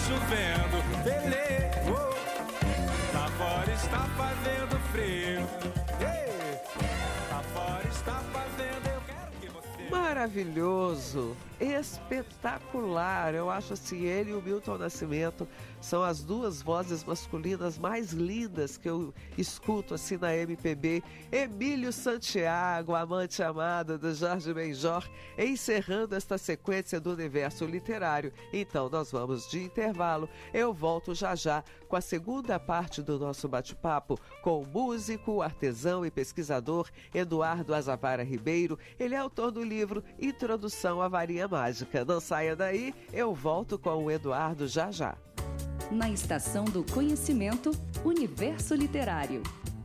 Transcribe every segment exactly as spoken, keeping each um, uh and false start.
chovendo, Lelê, oh. Lá fora está fazendo frio, hey. Lá fora está fazendo, eu quero que você... Maravilhoso, espetacular. Eu acho assim, ele e o Milton Nascimento são as duas vozes masculinas mais lindas que eu escuto assim na M P B. Emílio Santiago, amante amado do Jorge Benjor, encerrando esta sequência do universo literário. Então nós vamos de intervalo. Eu volto já já com a segunda parte do nosso bate-papo com o músico, artesão e pesquisador Eduardo Azavara Ribeiro. Ele é autor do livro Introdução à Varinha Mágica. Não saia daí, eu volto com o Eduardo já já. Na Estação do Conhecimento, Universo Literário.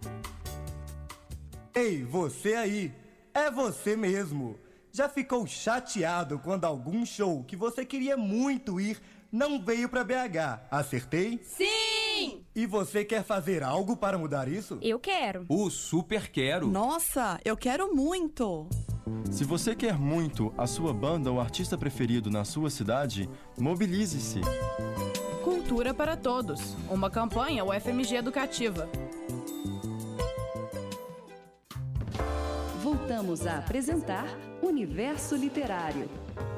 Ei, você aí! É você mesmo! Já ficou chateado quando algum show que você queria muito ir não veio para B H? Acertei? Sim! E você quer fazer algo para mudar isso? Eu quero. O super quero! Nossa, eu quero muito! Se você quer muito a sua banda ou artista preferido na sua cidade, mobilize-se! Cultura para Todos, uma campanha U F M G educativa. Voltamos a apresentar Universo Literário.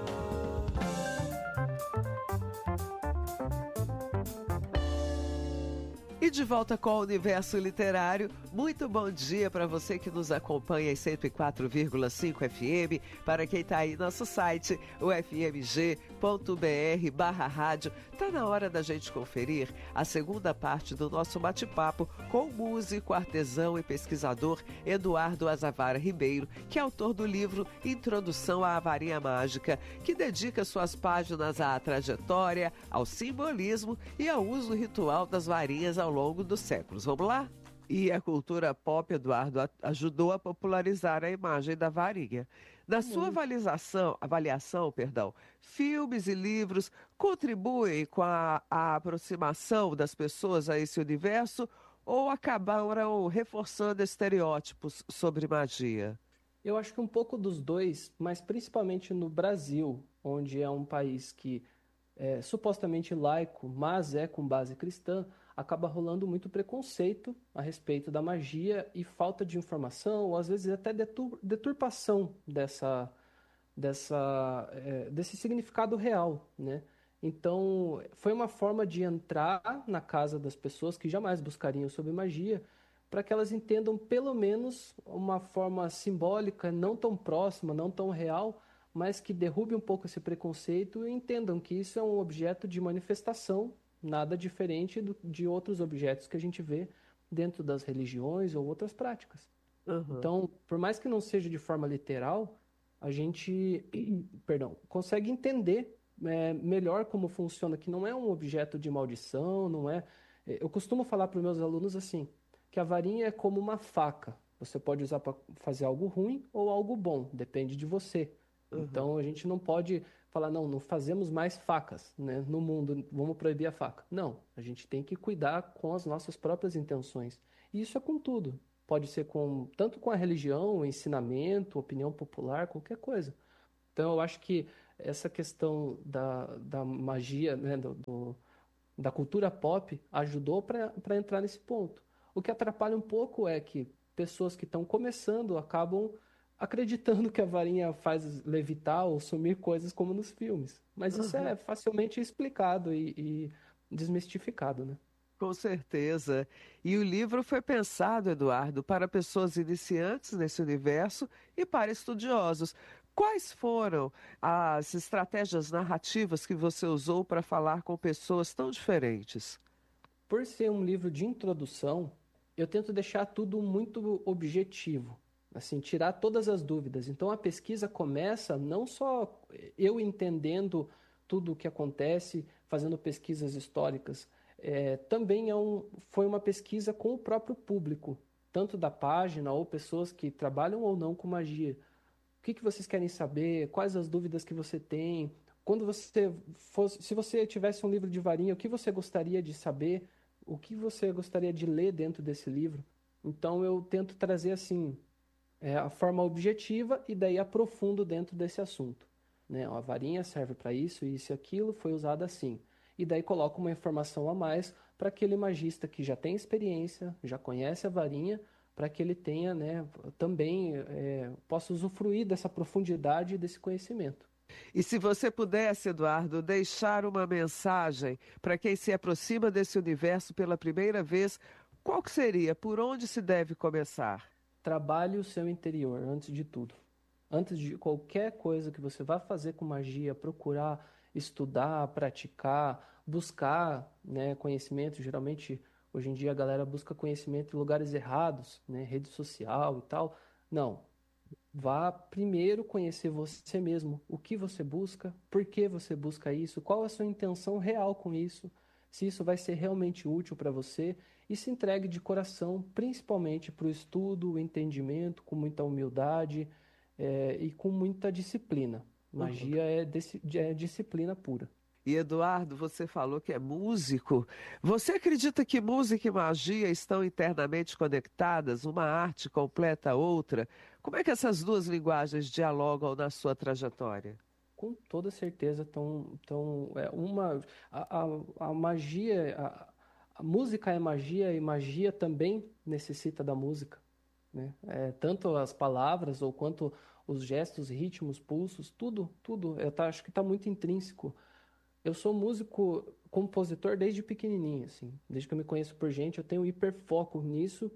E de volta com o Universo Literário, muito bom dia para você que nos acompanha em cento e quatro vírgula cinco F M, para quem está aí no nosso site, o f m g ponto b r barra rádio. Está na hora da gente conferir a segunda parte do nosso bate-papo com o músico, artesão e pesquisador Eduardo Azavara Ribeiro, que é autor do livro Introdução à Varinha Mágica, que dedica suas páginas à trajetória, ao simbolismo e ao uso ritual das varinhas ao longo dos séculos. Vamos lá? E a cultura pop, Eduardo, ajudou a popularizar a imagem da varinha. Na sua avaliação, avaliação, perdão, filmes e livros contribuem com a, a aproximação das pessoas a esse universo ou acabaram reforçando estereótipos sobre magia? Eu acho que um pouco dos dois, mas principalmente no Brasil, onde é um país que é supostamente laico, mas é com base cristã, acaba rolando muito preconceito a respeito da magia e falta de informação, ou às vezes até detur deturpação dessa, dessa, é, desse significado real, né? Então, foi uma forma de entrar na casa das pessoas que jamais buscariam sobre magia, para que elas entendam pelo menos uma forma simbólica, não tão próxima, não tão real, mas que derrube um pouco esse preconceito e entendam que isso é um objeto de manifestação, nada diferente do, de outros objetos que a gente vê dentro das religiões ou outras práticas. Uhum. Então, por mais que não seja de forma literal, a gente, perdão, consegue entender é, melhor como funciona, que não é um objeto de maldição, não é... Eu costumo falar para os meus alunos assim, que a varinha é como uma faca. Você pode usar para fazer algo ruim ou algo bom, depende de você. Uhum. Então, a gente não pode falar, não, não fazemos mais facas, né, no mundo, vamos proibir a faca. Não, a gente tem que cuidar com as nossas próprias intenções. E isso é com tudo. Pode ser com, tanto com a religião, o ensinamento, opinião popular, qualquer coisa. Então, eu acho que essa questão da, da magia, né, do, do, da cultura pop, ajudou para entrar nesse ponto. O que atrapalha um pouco é que pessoas que estão começando acabam acreditando que a varinha faz levitar ou sumir coisas como nos filmes. Mas uhum. isso é facilmente explicado e, e desmistificado, né? Com certeza. E o livro foi pensado, Eduardo, para pessoas iniciantes nesse universo e para estudiosos. Quais foram as estratégias narrativas que você usou para falar com pessoas tão diferentes? Por ser um livro de introdução, eu tento deixar tudo muito objetivo. Assim, tirar todas as dúvidas. Então, a pesquisa começa não só eu entendendo tudo o que acontece, fazendo pesquisas históricas, é, também é um, foi uma pesquisa com o próprio público, tanto da página ou pessoas que trabalham ou não com magia. O que, que vocês querem saber? Quais as dúvidas que você tem? Quando você fosse, se você tivesse um livro de varinha, o que você gostaria de saber? O que você gostaria de ler dentro desse livro? Então, eu tento trazer assim... É a forma objetiva e daí aprofundo dentro desse assunto. Né? A varinha serve para isso, isso e aquilo, foi usada assim. e daí coloca uma informação a mais para aquele magista que já tem experiência, já conhece a varinha, para que ele tenha, né, também é, possa usufruir dessa profundidade e desse conhecimento. E se você pudesse, Eduardo, deixar uma mensagem para quem se aproxima desse universo pela primeira vez, qual que seria? Por onde se deve começar? Trabalhe o seu interior, antes de tudo. Antes de qualquer coisa que você vá fazer com magia, procurar estudar, praticar, buscar, né, conhecimento. Geralmente, hoje em dia, a galera busca conhecimento em lugares errados, né, rede social e tal. Não. Vá primeiro conhecer você mesmo. O que você busca, por que você busca isso, qual é a sua intenção real com isso, se isso vai ser realmente útil para você, e se entregue de coração, principalmente para o estudo, o entendimento, com muita humildade é, e com muita disciplina. Magia uhum. é, desse, é disciplina pura. E Eduardo, você falou que é músico. Você acredita que música e magia estão internamente conectadas? Uma arte completa a outra? Como é que essas duas linguagens dialogam na sua trajetória? Com toda certeza estão... Tão, é, uma, a, a, a magia... A, a música é magia e magia também necessita da música, né? É, tanto as palavras ou quanto os gestos, ritmos, pulsos, tudo, tudo. Eu tá, acho que está muito intrínseco. Eu sou músico, compositor desde pequenininho, assim. Desde que eu me conheço por gente, eu tenho hiperfoco nisso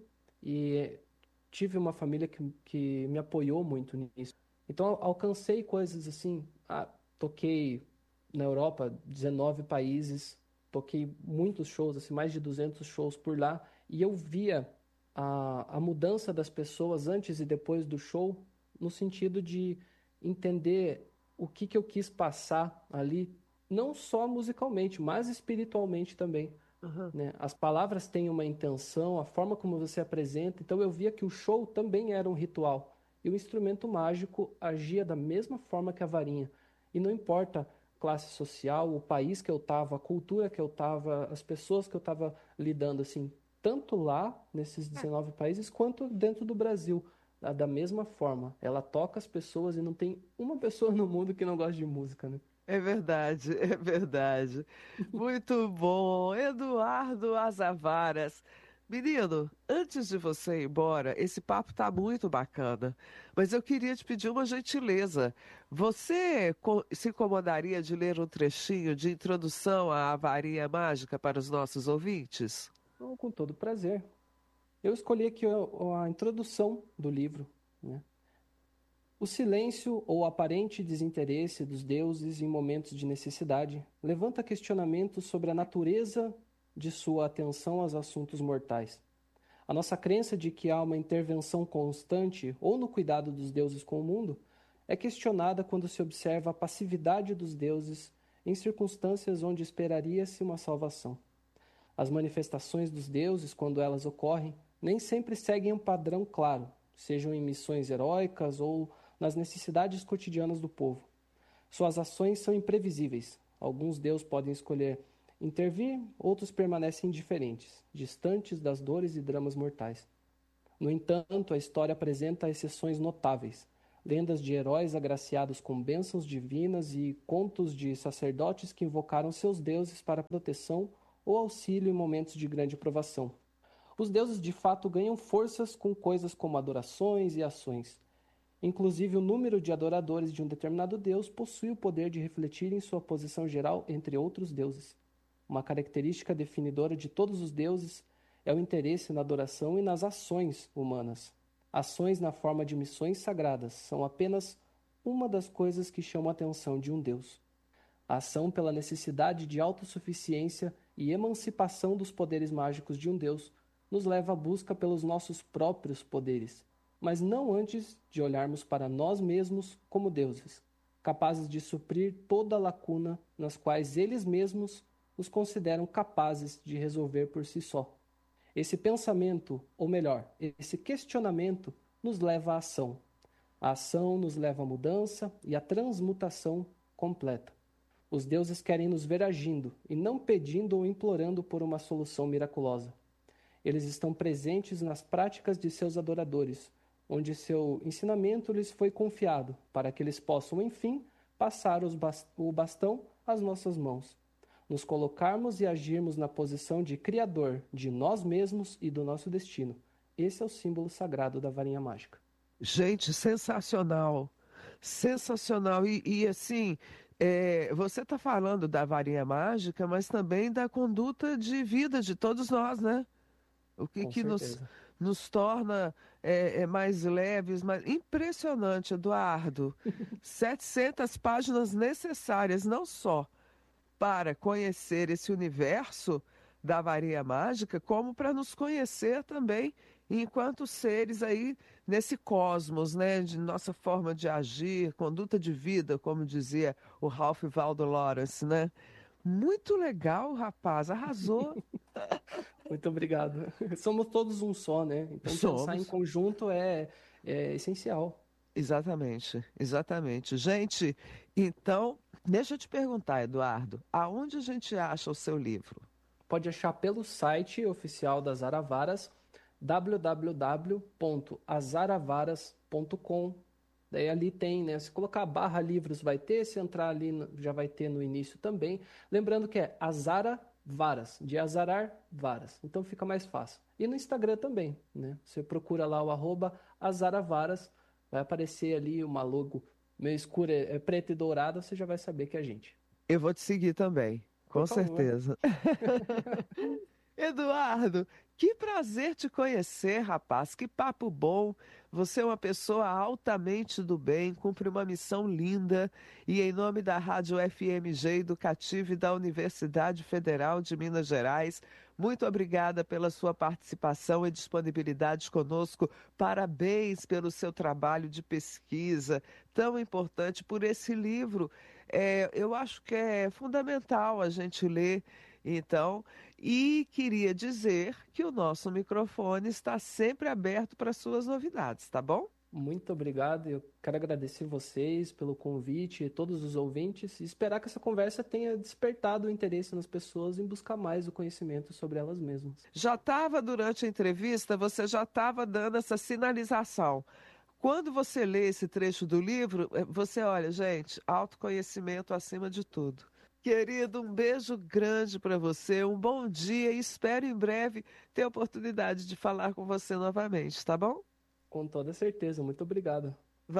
e tive uma família que, que me apoiou muito nisso. Então, alcancei coisas assim. Ah, toquei na Europa, dezenove países, toquei muitos shows, assim, mais de duzentos shows por lá, e eu via a, a mudança das pessoas antes e depois do show, no sentido de entender o que, que eu quis passar ali, não só musicalmente, mas espiritualmente também. Uhum. Né? As palavras têm uma intenção, a forma como você apresenta, então eu via que o show também era um ritual, e o instrumento mágico agia da mesma forma que a varinha, e não importa classe social, o país que eu estava, a cultura que eu estava, as pessoas que eu estava lidando, assim, tanto lá, nesses dezenove países, quanto dentro do Brasil, da mesma forma. Ela toca as pessoas e não tem uma pessoa no mundo que não gosta de música, né? É verdade, é verdade. Muito bom. Eduardo Azavaras. Menino, antes de você ir embora, esse papo tá muito bacana, mas eu queria te pedir uma gentileza. Você se incomodaria de ler um trechinho de introdução à varinha mágica para os nossos ouvintes? Oh, com todo prazer. Eu escolhi aqui a, a introdução do livro, né? O silêncio ou aparente desinteresse dos deuses em momentos de necessidade levanta questionamentos sobre a natureza de sua atenção aos assuntos mortais. A nossa crença de que há uma intervenção constante ou no cuidado dos deuses com o mundo é questionada quando se observa a passividade dos deuses em circunstâncias onde esperaria-se uma salvação. As manifestações dos deuses, quando elas ocorrem, nem sempre seguem um padrão claro, sejam em missões heróicas ou nas necessidades cotidianas do povo. Suas ações são imprevisíveis. Alguns deuses podem escolher intervir, outros permanecem indiferentes, distantes das dores e dramas mortais. No entanto, a história apresenta exceções notáveis. Lendas de heróis agraciados com bênçãos divinas e contos de sacerdotes que invocaram seus deuses para proteção ou auxílio em momentos de grande provação. Os deuses de fato ganham forças com coisas como adorações e ações. Inclusive, o número de adoradores de um determinado deus possui o poder de refletir em sua posição geral entre outros deuses. Uma característica definidora de todos os deuses é o interesse na adoração e nas ações humanas. Ações na forma de missões sagradas são apenas uma das coisas que chamam a atenção de um deus. A ação pela necessidade de autossuficiência e emancipação dos poderes mágicos de um deus nos leva à busca pelos nossos próprios poderes, mas não antes de olharmos para nós mesmos como deuses, capazes de suprir toda a lacuna nas quais eles mesmos os consideram capazes de resolver por si só. Esse pensamento, ou melhor, esse questionamento, nos leva à ação. A ação nos leva à mudança e à transmutação completa. Os deuses querem nos ver agindo e não pedindo ou implorando por uma solução miraculosa. Eles estão presentes nas práticas de seus adoradores, onde seu ensinamento lhes foi confiado, para que eles possam, enfim, passar os bast- o bastão às nossas mãos. nos colocarmos e agirmos na posição de criador de nós mesmos e do nosso destino. Esse é o símbolo sagrado da varinha mágica. Gente, sensacional, sensacional. E, e assim, é, você está falando da varinha mágica, mas também da conduta de vida de todos nós, né? O que, que nos, nos torna é, é, mais leves, mais... Impressionante, Eduardo. setecentas páginas necessárias, não só para conhecer esse universo da varinha mágica, como para nos conhecer também enquanto seres aí nesse cosmos, né, de nossa forma de agir, conduta de vida, como dizia o Ralph Waldo Lawrence, né? Muito legal, rapaz, arrasou. Muito obrigado. Somos todos um só, né? Então Somos. Pensar em conjunto é, é essencial. Exatamente, exatamente. Gente, então, deixa eu te perguntar, Eduardo, aonde a gente acha o seu livro? Pode achar pelo site oficial das Azaravaras, w w w ponto azaravaras ponto com. Daí ali tem, né? Se colocar barra livros vai ter, se entrar ali já vai ter no início também. Lembrando que é Azaravaras, de azarar varas. Então fica mais fácil. E no Instagram também, né? Você procura lá o arroba azaravaras, vai aparecer ali uma logo meio escura, é preta e dourada, você já vai saber que é a gente. Eu vou te seguir também, com Por favor. certeza. Eduardo, que prazer te conhecer, rapaz. Que papo bom. Você é uma pessoa altamente do bem, cumpre uma missão linda. E em nome da Rádio F M G Educativa e da Universidade Federal de Minas Gerais, muito obrigada pela sua participação e disponibilidade conosco. Parabéns pelo seu trabalho de pesquisa, tão importante, por esse livro. É, eu acho que é fundamental a gente ler. Então, e queria dizer que o nosso microfone está sempre aberto para suas novidades, tá bom? Muito obrigado, eu quero agradecer vocês pelo convite e todos os ouvintes e esperar que essa conversa tenha despertado o interesse nas pessoas em buscar mais o conhecimento sobre elas mesmas. Já estava durante a entrevista, você já estava dando essa sinalização. Quando você lê esse trecho do livro, você olha, gente, autoconhecimento acima de tudo. Querido, um beijo grande para você, um bom dia e espero em breve ter a oportunidade de falar com você novamente, tá bom? Com toda certeza, muito obrigado.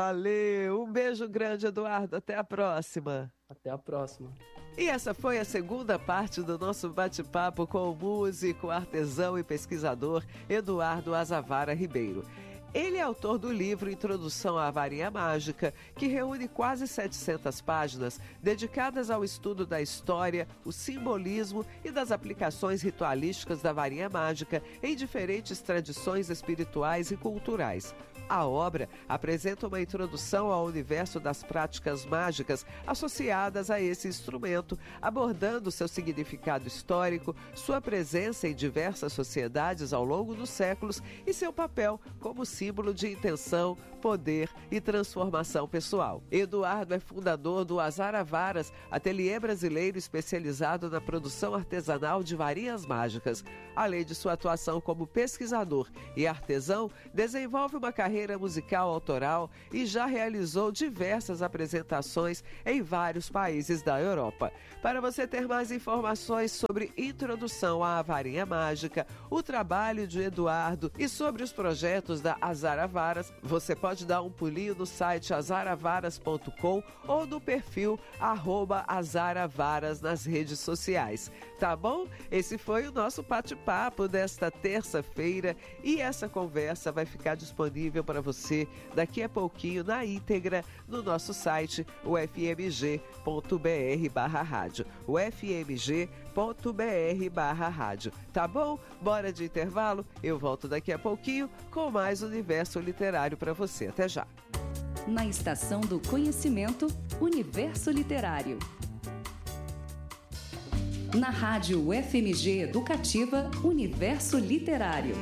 Valeu, um beijo grande, Eduardo, até a próxima. Até a próxima. E essa foi a segunda parte do nosso bate-papo com o músico, artesão e pesquisador Eduardo Azavara Ribeiro. Ele é autor do livro Introdução à Varinha Mágica, que reúne quase setecentas páginas dedicadas ao estudo da história, o simbolismo e das aplicações ritualísticas da varinha mágica em diferentes tradições espirituais e culturais. A obra apresenta uma introdução ao universo das práticas mágicas associadas a esse instrumento, abordando seu significado histórico, sua presença em diversas sociedades ao longo dos séculos e seu papel como símbolo de intenção, poder e transformação pessoal. Eduardo é fundador do Azaravaras, ateliê brasileiro especializado na produção artesanal de varinhas mágicas. Além de sua atuação como pesquisador e artesão, desenvolve uma carreira musical autoral e já realizou diversas apresentações em vários países da Europa. Para você ter mais informações sobre introdução à varinha mágica, o trabalho de Eduardo e sobre os projetos da Azaravaras, você pode dar um pulinho no site azaravaras ponto com ou no perfil arroba azaravaras nas redes sociais. Tá bom? Esse foi o nosso bate-papo desta terça-feira e essa conversa vai ficar disponível para você daqui a pouquinho na íntegra no nosso site, o f m g ponto b r barra rádio, o f m g ponto b r barra rádio. Tá bom? Bora de intervalo? Eu volto daqui a pouquinho com mais Universo Literário para você. Até já! Na Estação do Conhecimento, Universo Literário. Na Rádio F M G Educativa, Universo Literário.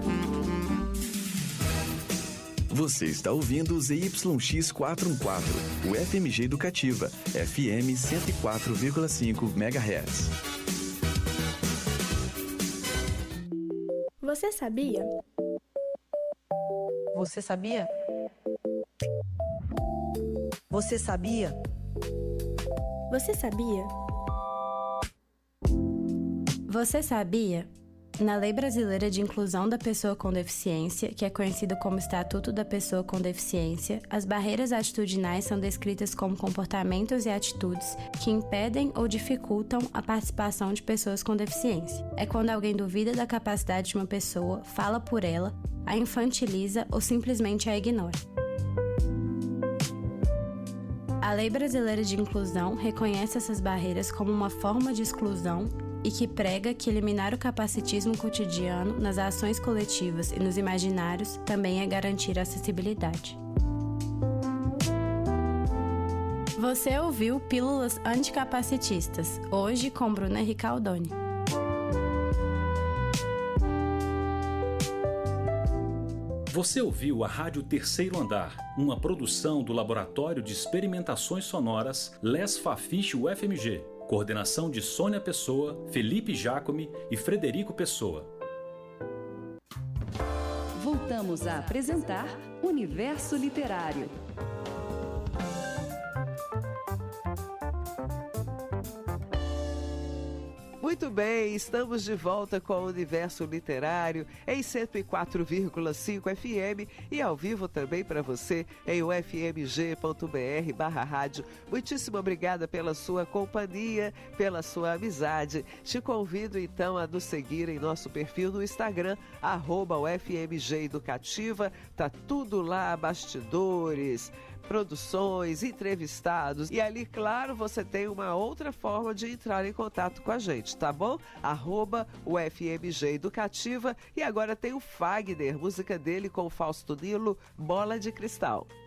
Você está ouvindo o Z Y X quatrocentos e quatorze, o F M G Educativa, F M cento e quatro vírgula cinco megahertz. Você sabia? Você sabia? Você sabia? Você sabia? Você sabia? Na Lei Brasileira de Inclusão da Pessoa com Deficiência, que é conhecido como Estatuto da Pessoa com Deficiência, as barreiras atitudinais são descritas como comportamentos e atitudes que impedem ou dificultam a participação de pessoas com deficiência. É quando alguém duvida da capacidade de uma pessoa, fala por ela, a infantiliza ou simplesmente a ignora. A Lei Brasileira de Inclusão reconhece essas barreiras como uma forma de exclusão e que prega que eliminar o capacitismo cotidiano nas ações coletivas e nos imaginários também é garantir a acessibilidade. Você ouviu Pílulas Anticapacitistas, hoje com Bruna Ricaldoni. Você ouviu a Rádio Terceiro Andar, uma produção do Laboratório de Experimentações Sonoras Les Fafiche U F M G. Coordenação de Sônia Pessoa, Felipe Jacome e Frederico Pessoa. Voltamos a apresentar Universo Literário. Muito bem, estamos de volta com o Universo Literário em cento e quatro vírgula cinco F M e ao vivo também para você em u f m g ponto b r barra rádio. Muitíssimo obrigada pela sua companhia, pela sua amizade. Te convido então a nos seguir em nosso perfil no Instagram, arroba U F M G Educativa. Tá tudo lá, bastidores, produções, entrevistados. E ali, claro, você tem uma outra forma de entrar em contato com a gente, tá bom? Arroba U F M G Educativa. E agora tem o Fagner, música dele com o Fausto Nilo, Bola de Cristal.